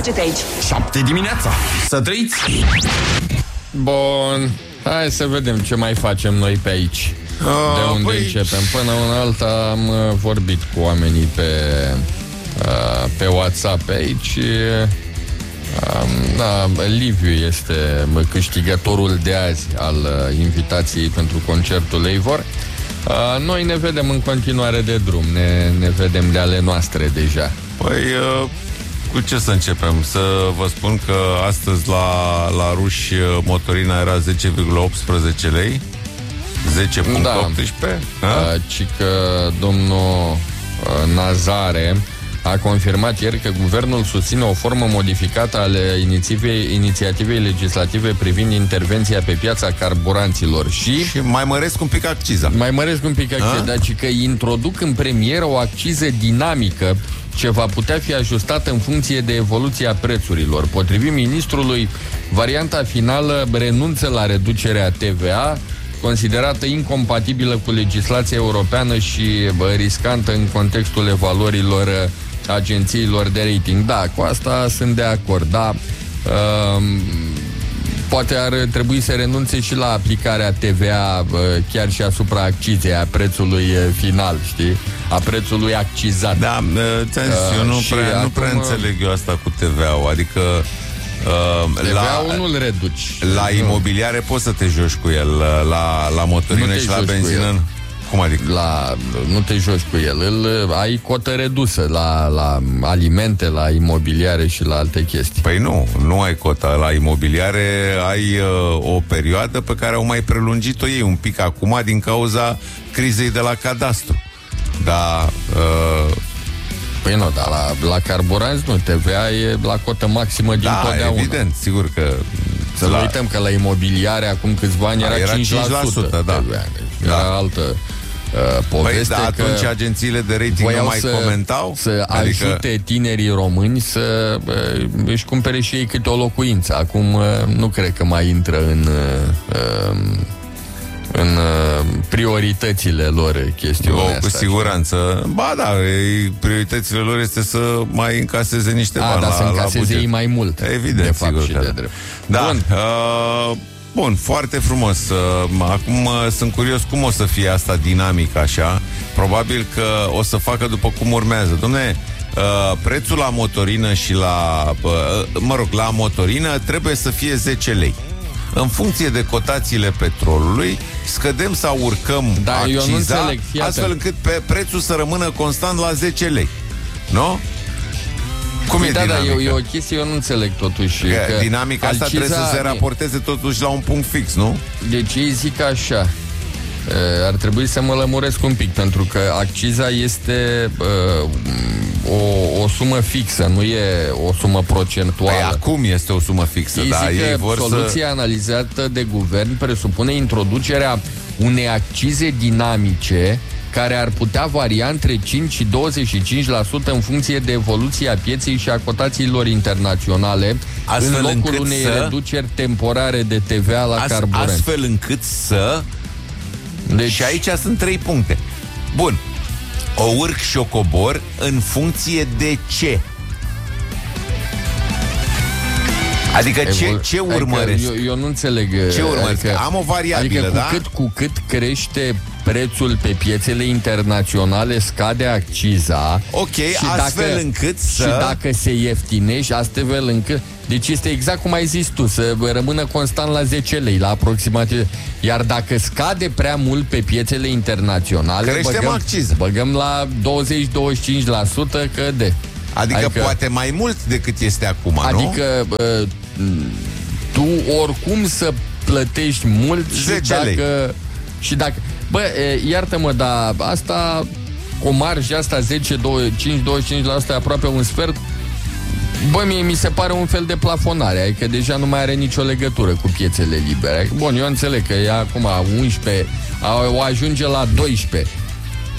faceți aici? 7 dimineața. Să trăiți! Bun, hai să vedem ce mai facem noi pe aici. De unde începem? Până una alta am vorbit cu oamenii pe WhatsApp aici. Liviu este câștigătorul de azi al invitației pentru concertul Eivor. Noi ne vedem în continuare de drum, ne vedem de ale noastre deja. Păi, cu ce să începem? Să vă spun că astăzi la ruși motorina era 10,18 lei, 10,18. Ci că domnul Nazare a confirmat ieri că guvernul susține o formă modificată ale inițiativei legislative privind intervenția pe piața carburanților și mai măresc un pic acciza. Dar ci că introduc în premieră o acciză dinamică ce va putea fi ajustată în funcție de evoluția prețurilor. Potrivit ministrului, varianta finală renunță la reducerea TVA, considerată incompatibilă cu legislația europeană și riscantă în contextul evaluărilor agențiilor de rating. Da, cu asta sunt de acord, da. Poate ar trebui să renunțe și la aplicarea TVA chiar și asupra accizei, a prețului final, știi? A prețului accizat. Da, ți-am zis, eu nu prea înțeleg eu asta cu TVA-ul, adică TVA-ul nu-l reduci. La imobiliare poți să te joci cu el, la motorină și la benzină. Cum adică? Nu te joci cu el. Ai cotă redusă la alimente, la imobiliare și la alte chestii. Păi nu ai cotă. La imobiliare ai o perioadă pe care au mai prelungit-o ei un pic acum din cauza crizei de la cadastru. Da. Păi nu, dar la carburanți nu, TVA e la cotă maximă din totdeauna. Da, evident, sigur că... Să nu uităm că la imobiliare acum câțiva ani era 5%. Da. Era altă poveste. Păi, da, atunci agențiile de rating nu mai comentau? Să ajute tinerii români să își cumpere și ei câte o locuință. Acum nu cred că mai intră în prioritățile lor chestiunea asta. Cu siguranță. Ba da, prioritățile lor este să mai încaseze niște bani. Da, să încaseze ei mai mult. Evident, de fapt, sigur și că de drept. Da. Bun, foarte frumos. Acum sunt curios cum o să fie asta dinamic așa. Probabil că o să facă după cum urmează. Dom'le, prețul la motorină și la motorină trebuie să fie 10 lei. În funcție de cotațiile petrolului, scădem sau urcăm acciza, astfel încât prețul să rămână constant la 10 lei. Nu? Cum e dinamica? Da, e o chestie, eu nu înțeleg totuși. Că dinamica asta trebuie să se raporteze totuși la un punct fix, nu? Deci ei zic așa. Ar trebui să mă lămuresc un pic, pentru că acciza este o sumă fixă, nu e o sumă procentuală. Păi acum este o sumă fixă. Ei da, zic ei că soluția analizată de guvern presupune introducerea unei accize dinamice care ar putea varia între 5 și 25% în funcție de evoluția pieței și a cotațiilor internaționale, astfel în locul unei reduceri temporare de TVA la carburant. Astfel încât să... Deci... Și aici sunt 3 puncte. Bun. O urc și o cobor în funcție de ce? Adică ce urmăresc? Eu nu înțeleg. Ce urmăresc? Adică, am o variabilă, adică cu cât crește prețul pe piețele internaționale, scade acciza. Ok, astfel încât să... Și dacă se ieftinește, astfel încât... Deci este exact cum ai zis tu, să rămână constant la 10 lei, la aproximativ. Iar dacă scade prea mult pe piețele internaționale, băgăm la 20-25% căde. Adică poate mai mult decât este acum, nu? Adică tu oricum să plătești mult și dacă... Bă, iartă-mă, dar asta, cu marja asta 10-25% aproape un sfert, bă, mie mi se pare un fel de plafonare, adică deja nu mai are nicio legătură cu piețele libere. Bun, eu înțeleg că e acum 11, o ajunge la 12.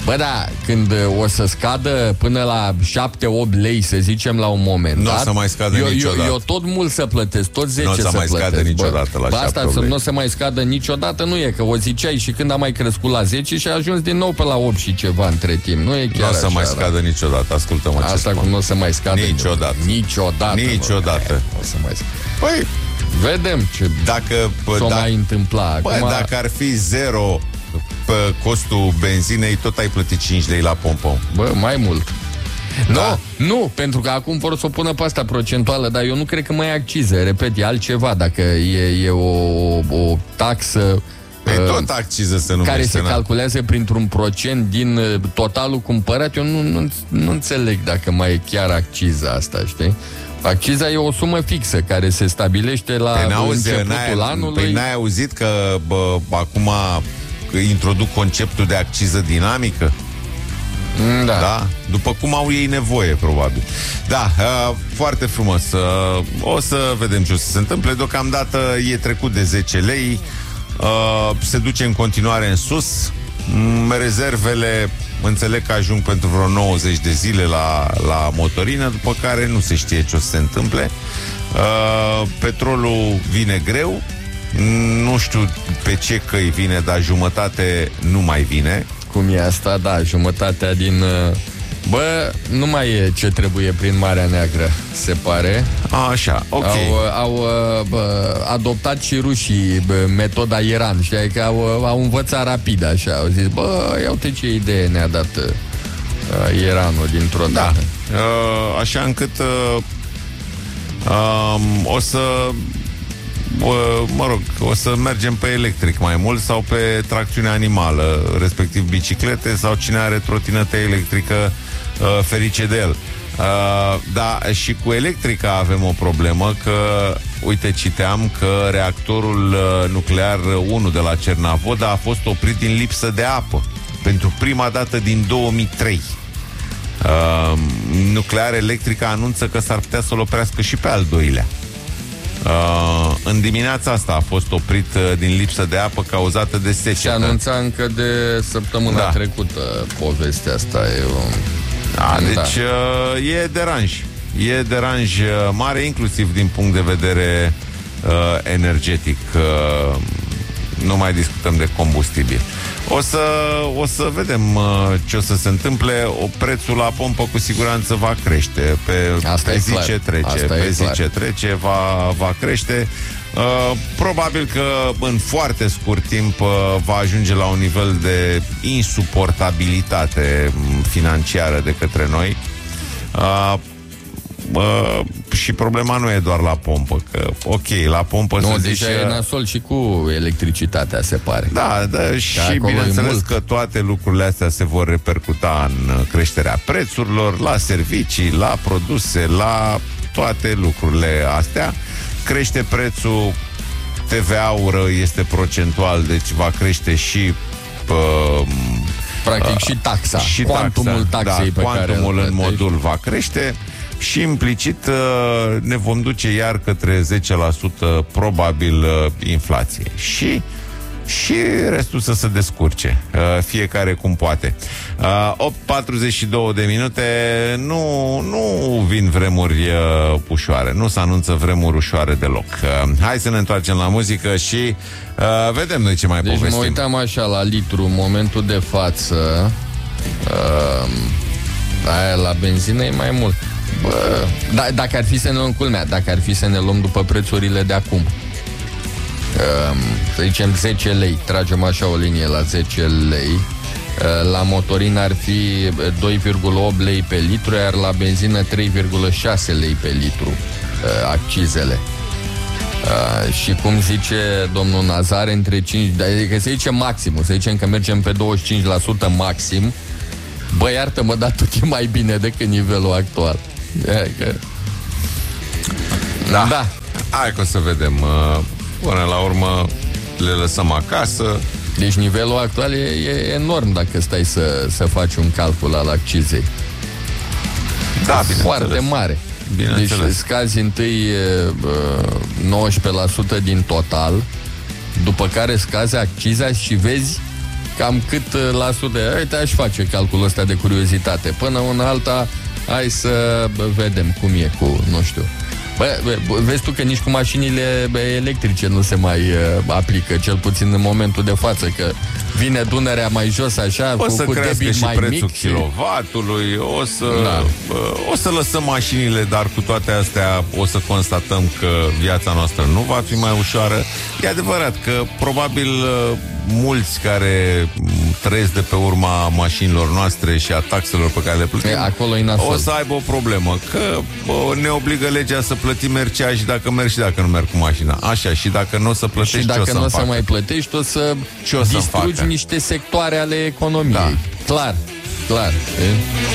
Bă, da, când o să scadă până la 7-8 lei, să zicem, la un moment nu dat, o să mai scadă niciodată. Eu tot mult să plătesc, tot 10 să plătesc. Nu o să mai scadă niciodată la 7-8 asta lei. nu o să mai scadă niciodată, nu e, că o ziceai și când a mai crescut la 10 și a ajuns din nou pe la 8 și ceva între timp. Nu e chiar Nu o să mai scadă niciodată, ascultă-mă ce asta spun. cum nu o să mai scadă Niciodată. Niciodată. O să mai scadă. Păi, vedem ce s-o mai întâmpla. Acum, dacă ar fi 0 pe costul benzinei, tot ai plătit 5 lei la pompă. Bă, mai mult. Da. Nu, pentru că acum vor să o pună pe asta procentuală, dar eu nu cred că mai e acciză. Repet, e altceva. Dacă e o taxă tot acciză se numește, care se calculează printr-un procent din totalul cumpărat, eu nu înțeleg dacă mai e chiar acciza asta, știi? Acciza e o sumă fixă care se stabilește la începutul anului. Păi n-ai auzit că acum introduc conceptul de acciză dinamică? Da? După cum au ei nevoie, probabil. Da, foarte frumos. O să vedem ce o să se întâmple. Deocamdată e trecut de 10 lei. Se duce în continuare în sus. Rezervele înțeleg că ajung pentru vreo 90 de zile la motorină, după care nu se știe ce o să se întâmple. Petrolul vine greu. Nu știu pe ce căi vine, dar jumătate nu mai vine. Cum e asta? Da, jumătatea din... Bă, nu mai e ce trebuie prin Marea Neagră, se pare. Așa, ok. Au adoptat și rușii metoda Iran, știi? Că au învățat rapid, așa. Au zis, bă, ia uite ce idee ne-a dat Iranul dintr-o dată. Așa încât o să... mă rog, o să mergem pe electric mai mult sau pe tracțiune animală, respectiv biciclete, sau cine are trotinetă electrică, ferice de el. Da, și cu electrica avem o problemă, că, uite, citeam că reactorul nuclear 1 de la Cernavodă a fost oprit din lipsă de apă pentru prima dată din 2003. Nuclear Electrica anunță că s-ar putea să-l oprească și pe al doilea. În dimineața asta a fost oprit din lipsă de apă cauzată de secetă. Se anunța încă de săptămâna trecută povestea asta. Deci e deranj. E deranj mare, inclusiv din punct de vedere energetic. Nu mai discutăm de combustibil. O să vedem ce o să se întâmple. Prețul la pompă cu siguranță va crește. Pe zi ce trece va crește. Probabil că în foarte scurt timp va ajunge la un nivel de insuportabilitate financiară de către noi. Și problema nu e doar la pompă, că ok, la pompă nu, se zice... e nasol și cu electricitatea, se pare. Da, și bineînțeles că toate lucrurile astea se vor repercuta în creșterea prețurilor, la servicii, la produse, la toate lucrurile astea. Crește prețul, TVA-ul este procentual, deci va crește și practic și taxa, și cuantumul taxei pe care cuantumul în modul va crește. Și implicit ne vom duce iar către 10% probabil inflație. Și restul să se descurce, fiecare cum poate. 8:42 de minute. Nu vin vremuri ușoare. Nu se anunță vremuri ușoare deloc. Hai să ne întoarcem la muzică și vedem noi ce mai povestim. Mă uitam așa la litru în momentul de față. Aia la benzină e mai mult. Bă, dacă ar fi să ne luăm, culmea, dacă ar fi să ne luăm după prețurile de acum, să zicem 10 lei, tragem așa o linie la 10 lei, la motorină ar fi 2,8 lei pe litru, iar la benzină 3,6 lei pe litru accizele. Și cum zice domnul Nazar, între 5, adică să zicem maximul, să zicem că mergem pe 25% maxim. Bă, iartă-mă, dar tot e mai bine decât nivelul actual. Da. Hai că o să vedem. Până la urmă le lăsăm acasă. Deci nivelul actual e enorm dacă stai să faci un calcul al accizei. Da, foarte mare. Deci scazi întâi 19% din total, după care scazi acciza și vezi cam cât la sută. Uite, aș face calculul ăsta de curiozitate. Până una alta, hai să vedem cum e cu, nu știu. Vezi tu că nici cu mașinile electrice nu se mai aplică, cel puțin în momentul de față, că vine Dunărea mai jos așa, cu debit și mai prețul mic kilovatului, o să lăsăm mașinile, dar cu toate astea o să constatăm că viața noastră nu va fi mai ușoară. E adevărat că probabil mulți care trăiesc de pe urma mașinilor noastre și a taxelor pe care le plătim, o să aibă o problemă, că ne obligă legea să plătim merceaj dacă mergi și dacă nu mergi cu mașina. Așa, și dacă nu o să plătești, și dacă nu o să mai plătești, o să distrugi niște sectoare ale economiei. Da. Clar.